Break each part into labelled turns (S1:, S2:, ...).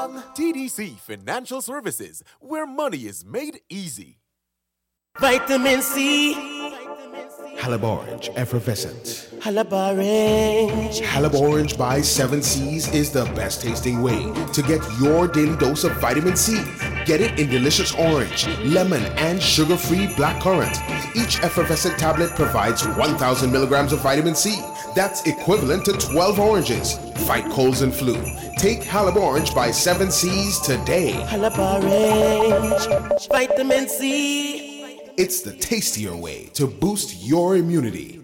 S1: TDC Financial Services, where money is made easy.
S2: Vitamin C.
S3: Halib Orange Effervescent.
S2: Halib Orange.
S3: Halib Orange by 7 Seas is the best tasting way to get your daily dose of vitamin C. Get it in delicious orange, lemon, and sugar-free blackcurrant. Each effervescent tablet provides 1,000 milligrams of vitamin C. That's equivalent to 12 oranges. Fight colds and flu. Take Halib Orange by 7 Seas today.
S2: Halib Orange. Vitamin C.
S3: It's the tastier way to boost your immunity.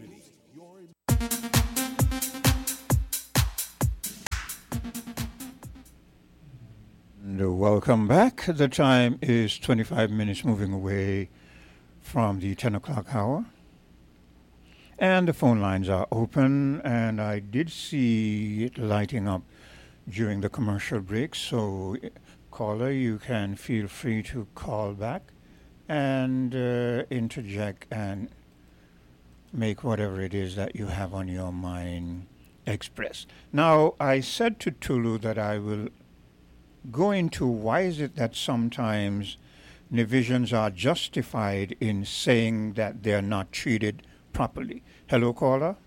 S4: And welcome back. The time is 25 minutes moving away from the 10 o'clock hour. And the phone lines are open, and I did see it lighting up during the commercial break. So, caller, you can feel free to call back and interject and make whatever it is that you have on your mind express. Now, I said to Tulu that I will go into why is it that sometimes Nevisians are justified in saying that they're not treated properly. Hello, caller.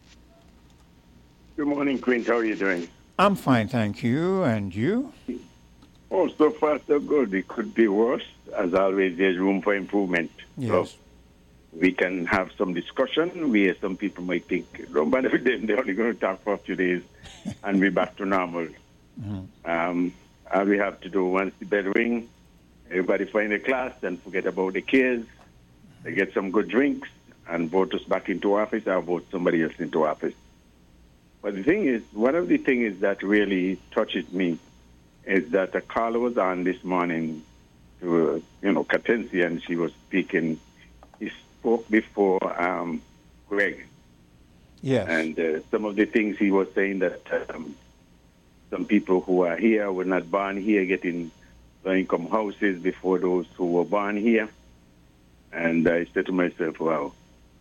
S5: Good morning, Quint. How are you doing?
S4: I'm fine, thank you. And you?
S5: Oh, so far so good. It could be worse. As always, there's room for improvement.
S4: Yes.
S5: So we can have some discussion where some people might think, don't bother with them, they're only going to talk for a few days and be back to normal.
S4: Mm-hmm.
S5: All we have to do once the bell ring, everybody find a class and forget about the kids. They get some good drinks and vote us back into office or vote somebody else into office. But the thing is, one of the things that really touches me is that a caller was on this morning to, Katensi, and she was speaking. He spoke before Greg.
S4: Yes.
S5: And some of the things he was saying that some people who are here were not born here getting low-income houses before those who were born here. And I said to myself, wow,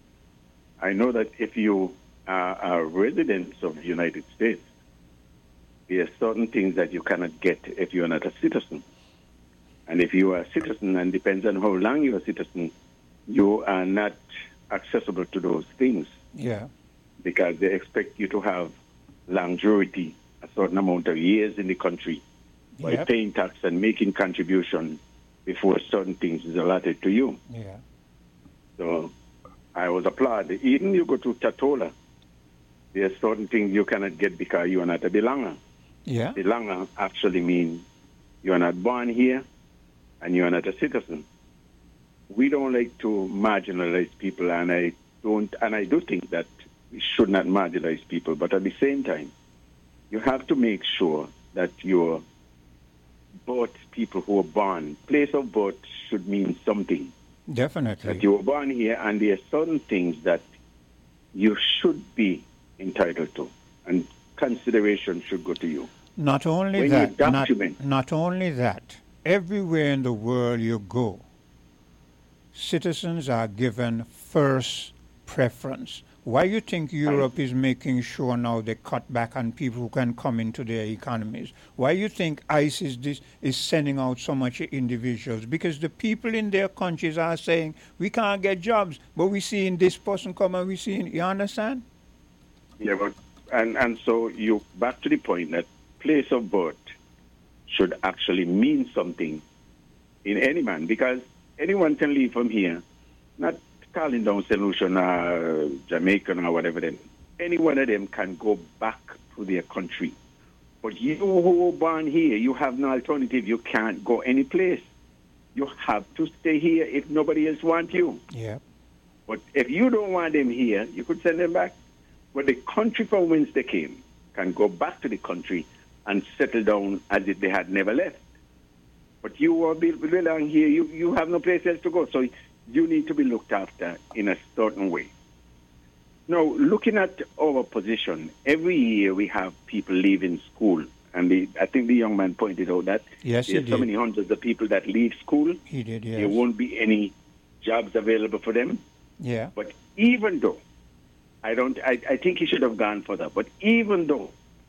S5: I know that if you are residents of the United States, there are certain things that you cannot get if you're not a citizen. And if you are a citizen, and depends on how long you're a citizen, you are not accessible to those things.
S4: Yeah.
S5: Because they expect you to have longevity, a certain amount of years in the country, by paying tax and making contribution before certain things is allotted to you.
S4: Yeah.
S5: So I was applauded. Even you go to Tatola, there are certain things you cannot get because you are not a belanger.
S4: Yeah.
S5: Belanger actually means you are not born here and you are not a citizen. We don't like to marginalize people, and I do think that we should not marginalize people, but at the same time, you have to make sure that you're both people who are born. Place of birth should mean something.
S4: Definitely.
S5: That you were born here, and there are certain things that you should be entitled to, and consideration should go to you.
S4: Not only
S5: when
S4: that,
S5: you document,
S4: not only that, everywhere in the world you go, citizens are given first preference. Why you think Europe is making sure now they cut back on people who can come into their economies? Why you think ICE is sending out so much individuals? Because the people in their countries are saying, we can't get jobs, but we seeing this person come and we seeing, you understand?
S5: Yeah, but and so you back to the point that place of birth should actually mean something in any man, because anyone can leave from here, not calling down Solution or Jamaican or whatever, then any one of them can go back to their country. But you who were born here, you have no alternative. You can't go any place. You have to stay here if nobody else wants you.
S4: Yeah.
S5: But if you don't want them here, you could send them back. But the country from whence they came can go back to the country and settle down as if they had never left. But you are belong here, you have no place else to go. So you need to be looked after in a certain way. Now, looking at our position, every year we have people leaving school. And I think the young man pointed out that there's so many hundreds of people that leave school.
S4: He did, yes.
S5: There won't be any jobs available for them.
S4: Yeah.
S5: But even though, I think he should have gone further, but even though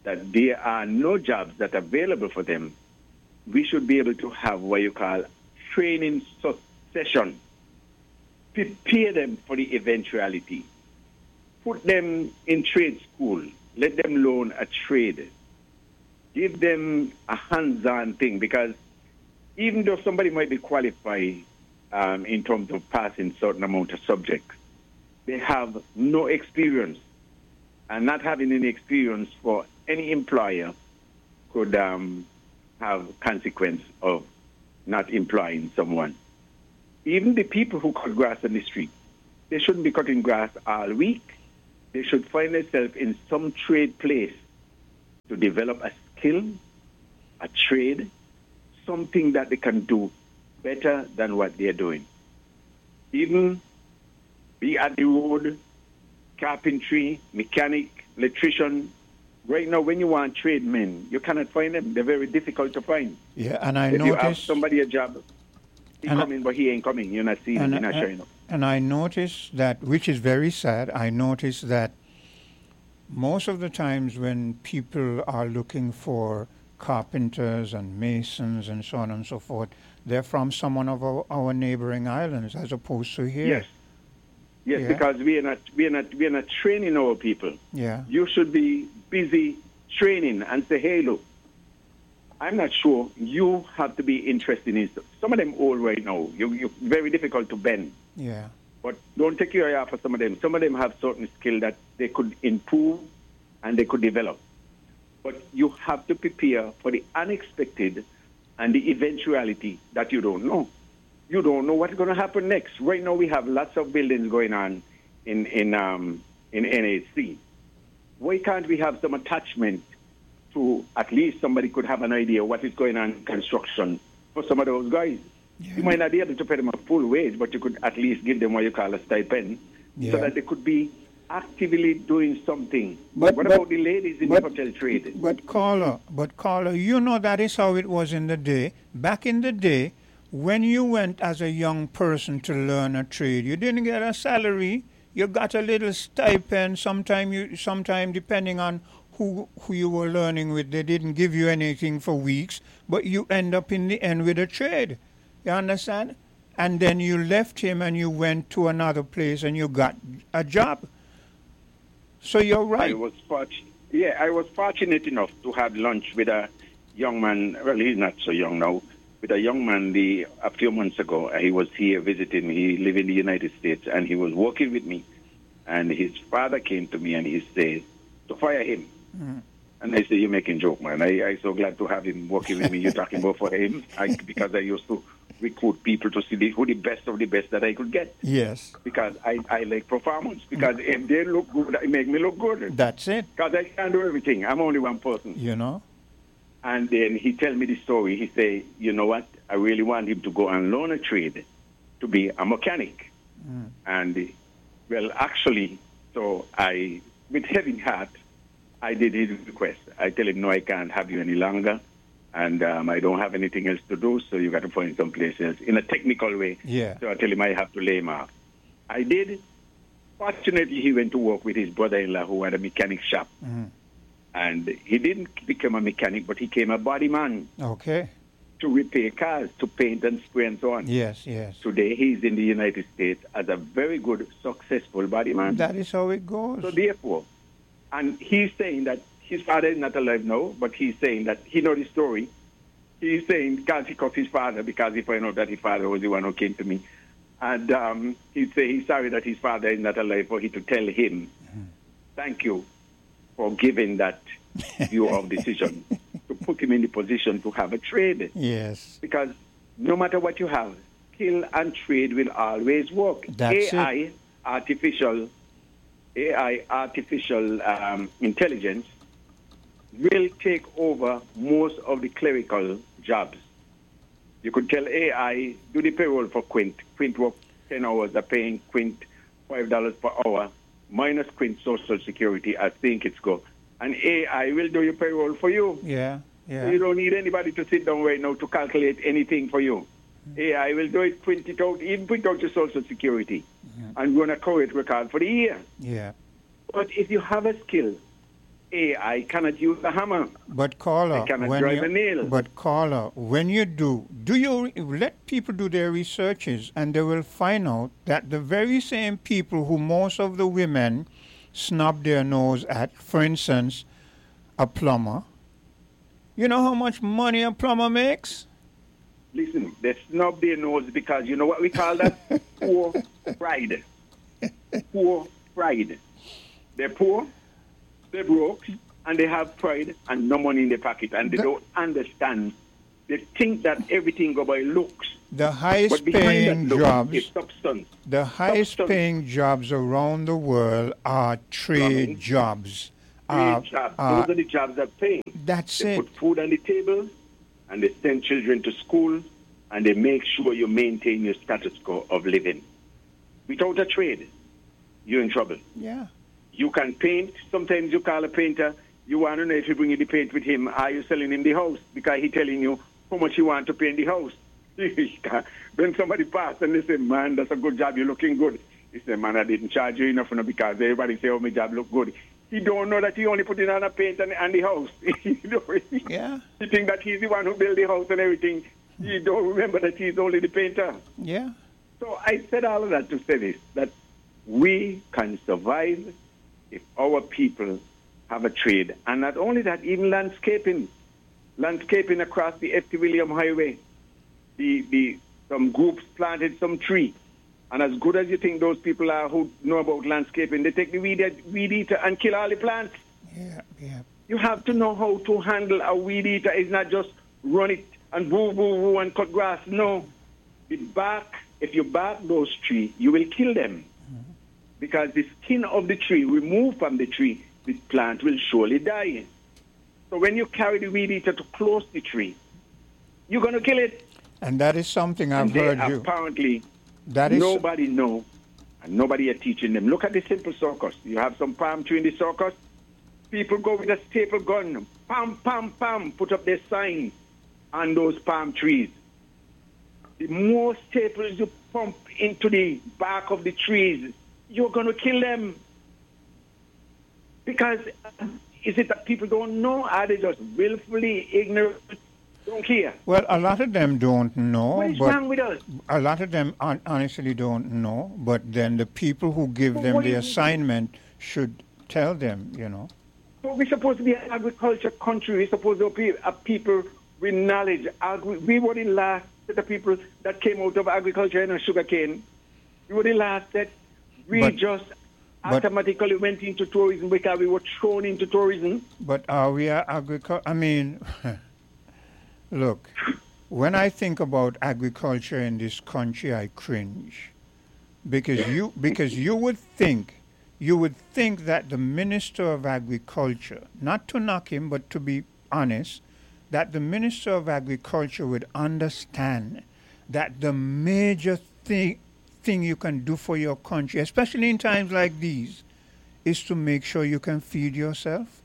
S5: that there are no jobs that are available for them, we should be able to have what you call training session. Prepare them for the eventuality. Put them in trade school. Let them learn a trade. Give them a hands-on thing, because even though somebody might be qualified in terms of passing certain amount of subjects, they have no experience. And not having any experience for any employer could have consequence of not employing someone. Even the people who cut grass on the street, they shouldn't be cutting grass all week. They should find themselves in some trade place to develop a skill, a trade, something that they can do better than what they're doing. Even be at the road, carpentry, mechanic, electrician. Right now, when you want tradesmen, you cannot find them. They're very difficult to find.
S4: Yeah, and I
S5: if
S4: noticed...
S5: you have somebody a job, he coming, but he ain't coming. You're not seeing him. You're not showing up.
S4: And I noticed that, which is very sad, I noticed that most of the times when people are looking for carpenters and masons and so on and so forth, they're from some one of our neighboring islands as opposed to here.
S5: Yes. Yes,
S4: Yeah.
S5: because we are not training our people.
S4: Yeah.
S5: You should be busy training and say, hey, look, I'm not sure. You have to be interested in some of them old right now. You're very difficult to bend.
S4: Yeah.
S5: But don't take your eye off of some of them. Some of them have certain skill that they could improve and they could develop. But you have to prepare for the unexpected and the eventuality that you don't know. You don't know what's going to happen next. Right now we have lots of buildings going on in NHC. Why can't we have some attachment to at least somebody could have an idea what is going on in construction for some of those guys?
S4: Yeah.
S5: You might not be able to pay them a full wage, but you could at least give them what you call a stipend,
S4: Yeah.
S5: so that they could be actively doing something.
S4: But-
S5: what
S4: but-
S5: about the ladies in the hotel trade?
S4: But caller, you know that is how it was in the day. Back in the day, when you went as a young person to learn a trade, you didn't get a salary. You got a little stipend. Sometime depending on who you were learning with, they didn't give you anything for weeks, but you end up in the end with a trade. You understand? And then you left him and you went to another place and you got a job. So you're right.
S5: I was fortunate enough to have lunch with a young man. Well, he's not so young now. With a young man a few months ago. He was here visiting. He lived in the United States, and he was working with me. And his father came to me and he said to fire him. And I said, "You're making joke, man. I'm so glad to have him working with me. You're talking about for him." Because I used to recruit people to see who the best of the best that I could get.
S4: Yes.
S5: Because I like performance. Because if they look good, it make me look good.
S4: That's it.
S5: Because I can't do everything. I'm only one person.
S4: You know?
S5: And then he tell me the story. He say, "You know what? I really want him to go and learn a trade to be a mechanic." And, well, actually, so with heavy heart, I did his request. I tell him, "No, I can't have you any longer. And I don't have anything else to do, so you got to find someplace else." In a technical way.
S4: Yeah.
S5: So I tell him I have to lay him off. I did. Fortunately, he went to work with his brother-in-law who had a mechanic shop. And he didn't become a mechanic, but he became a body man
S4: Okay.
S5: to repair cars, to paint and spray and so on.
S4: Yes, yes.
S5: Today, he's in the United States as a very good, successful body man.
S4: That is how it goes.
S5: So therefore, and he's saying that his father is not alive now, but he's saying that he knows the story. He's saying because he cut his father, because he found out that his father was the one who came to me. And he'd say he's sorry that his father is not alive, for he to tell him, "Thank you for giving that view of decision to put him in the position to have a trade."
S4: Yes.
S5: Because no matter what you have, skill and trade will always work.
S4: That's
S5: AI, artificial intelligence will take over most of the clerical jobs. You could tell AI, do the payroll for Quint. Quint work 10 hours, they're paying Quint $5 per hour, minus Quint Social Security, I think it's go. And AI will do your payroll for you.
S4: Yeah, yeah.
S5: You don't need anybody to sit down right now to calculate anything for you. AI will do it, print it out, even print out your Social Security, and run a current record for the year.
S4: Yeah.
S5: But if you have a skill I cannot use a hammer.
S4: But caller,
S5: I cannot drive a nail.
S4: But caller, when you do you let people do their researches, and they will find out that the very same people who most of the women snub their nose at, for instance, a plumber. You know how much money a plumber makes?
S5: Listen, they snub their nose because you know what we call that? Poor pride. Poor pride. They're poor, they're broke, and they have pride and no money in their pocket, and they don't understand. They think that everything go by looks.
S4: The highest
S5: But behind
S4: paying
S5: that look
S4: jobs,
S5: is substance.
S4: the highest
S5: Substance.
S4: paying jobs around the world are trade
S5: Plumbing.
S4: jobs.
S5: Jobs. Those are the jobs that pay.
S4: That's
S5: They
S4: it.
S5: put food on the table, and they send children to school, and they make sure you maintain your status quo of living. Without a trade, you're in trouble.
S4: Yeah.
S5: You can paint. Sometimes you call a painter. You want to know if you bring in the paint with him, are you selling him the house? Because he's telling you how much you want to paint the house. When somebody passed and they say, man, that's a good job, you're looking good. He said, man, I didn't charge you enough because everybody say, oh, my job look good. He don't know that he only put in on a paint and the house.
S4: Yeah.
S5: He think that he's the one who built the house and everything. He don't remember that he's only the painter.
S4: Yeah.
S5: So I said all of that to say this, that we can survive if our people have a trade. And not only that, even landscaping across the F.T. William Highway. Some groups planted some tree. And as good as you think those people are who know about landscaping, they take the weed eater and kill all the plants.
S4: Yeah. Yeah.
S5: You have to know how to handle a weed eater. It's not just run it and boo, boo, boo, and cut grass. No. If you bark those trees, you will kill them. Because the skin of the tree removed from the tree, the plant will surely die. So when you carry the weed eater to close the tree, you're going to kill it.
S4: And that is something I've heard you.
S5: Apparently,
S4: That is
S5: nobody know, and nobody are teaching them. Look at the simple circus. You have some palm tree in the circus. People go with a staple gun, pam, pam, pam, put up their sign on those palm trees. The more staples you pump into the bark of the trees, you're going to kill them. Because is it that people don't know? Are they just willfully ignorant? Don't care.
S4: Well, a lot of them don't know.
S5: What is
S4: but
S5: wrong with us?
S4: A lot of them honestly don't know. But then the people who give
S5: But
S4: them
S5: what
S4: the
S5: is-
S4: assignment should tell them,
S5: So we're supposed to be an agriculture country. We're supposed to be a people with knowledge. We were the last set of people that came out of agriculture and sugarcane. We were the last set. We just automatically went into tourism because we were thrown into tourism.
S4: But are we agriculture? I mean, look, when I think about agriculture in this country, I cringe. Because you would think that the Minister of Agriculture, not to knock him, but to be honest, that the Minister of Agriculture would understand that the major thing you can do for your country, especially in times like these, is to make sure you can feed yourself.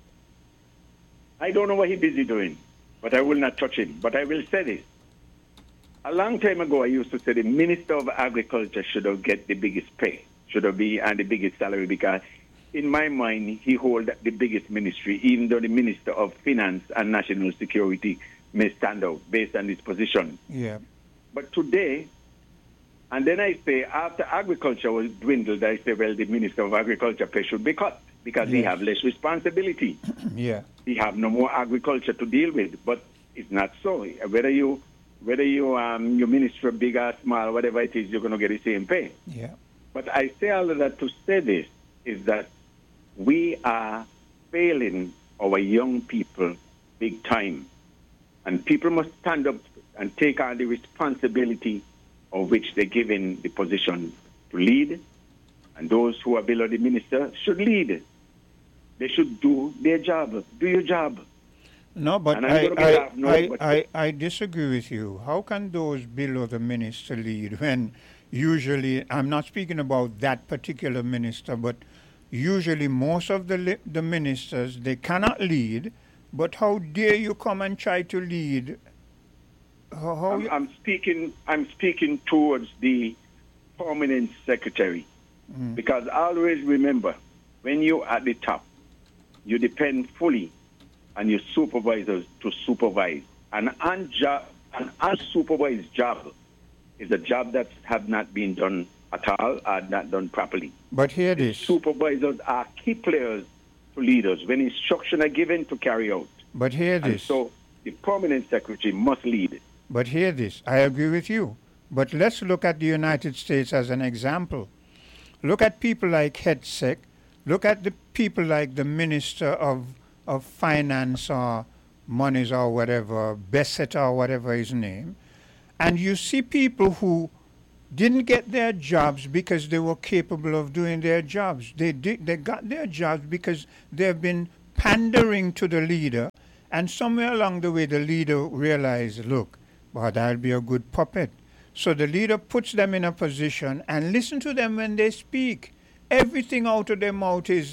S5: I don't know what he's busy doing, but I will not touch him. But I will say this. A long time ago, I used to say the Minister of Agriculture should have get the biggest pay, should have be and the biggest salary, because in my mind, he hold the biggest ministry, even though the Minister of Finance and National Security may stand out based on his position.
S4: Yeah.
S5: But today, and then I say, after agriculture was dwindled, I say, well, the Minister of Agriculture pay should be cut because he have less responsibility.
S4: Yeah.
S5: He have no more agriculture to deal with. But it's not so. Whether you your minister big or small, whatever it is, you're going to get the same pay.
S4: Yeah.
S5: But I say all of that to say this, is that we are failing our young people big time. And people must stand up and take on the responsibility of which they're given the position to lead. And those who are below the minister should lead. They should do their job. Do your job.
S4: No, but
S5: And I'm gonna get off now, but-
S4: I disagree with you. How can those below the minister lead when usually, I'm not speaking about that particular minister, but usually most of the ministers, they cannot lead, but how dare you come and try to lead?
S5: I'm speaking towards the permanent secretary, because always remember, when you're at the top, you depend fully on your supervisors to supervise. An unsupervised job is a job that have not been done at all or not done properly.
S4: But hear this.
S5: Supervisors are key players to leaders when instructions are given to carry out.
S4: But hear this.
S5: And so the permanent secretary must lead.
S4: But hear this. I agree with you. But let's look at the United States as an example. Look at people like Hedseth. Look at the people like the Minister of Finance or Monies or whatever, Bassett or whatever his name. And you see people who didn't get their jobs because they were capable of doing their jobs. They got their jobs because they've been pandering to the leader. And somewhere along the way, the leader realized, look, but I'll be a good puppet. So the leader puts them in a position and listen to them when they speak. Everything out of their mouth is,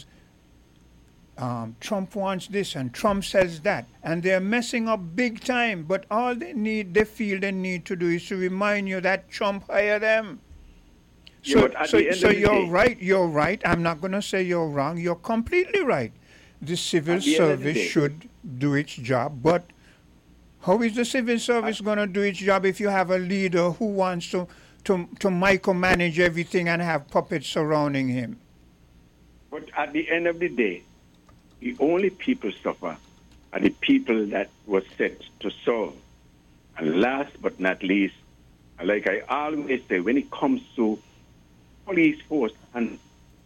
S4: Trump wants this and Trump says that. And they're messing up big time. But all they feel they need to do is to remind you that Trump hired them. So you're right. I'm not going to say you're wrong. You're completely right. The civil service should do its job. But how is the civil service going to do its job if you have a leader who wants to micromanage everything and have puppets surrounding him?
S5: But at the end of the day, the only people suffer are the people that were set to serve. And last but not least, like I always say, when it comes to police force and...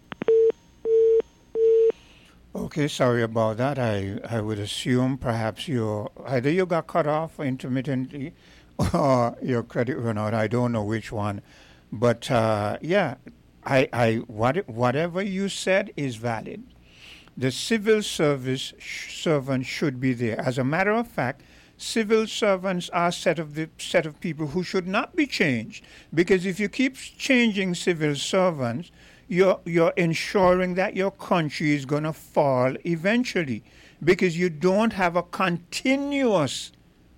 S4: Okay, sorry about that. I would assume perhaps either you got cut off intermittently or your credit ran out. I don't know which one. But whatever you said is valid. The civil service servant should be there. As a matter of fact, civil servants are a set of people who should not be changed. Because if you keep changing civil servants, you're ensuring that your country is going to fall eventually. Because you don't have a continuous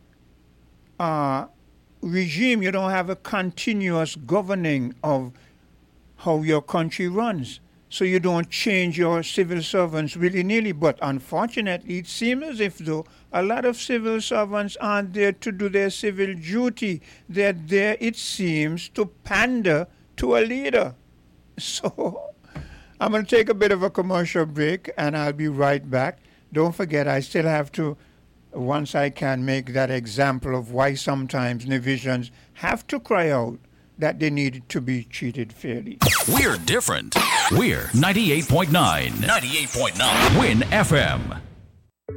S4: regime. You don't have a continuous governing of how your country runs. So you don't change your civil servants willy-nilly. But unfortunately, it seems as if, though, a lot of civil servants aren't there to do their civil duty. They're there, it seems, to pander to a leader. So I'm going to take a bit of a commercial break, and I'll be right back. Don't forget, I still have to, once I can, make that example of why sometimes Nevisians have to cry out that they need to be treated fairly.
S6: We're different. We're 98.9. 98.9. Win FM.